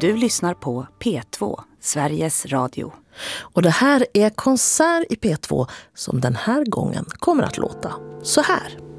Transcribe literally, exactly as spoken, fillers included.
Du lyssnar på P två, Sveriges Radio. Och det här är Konsert i P två som den här gången kommer att låta så här.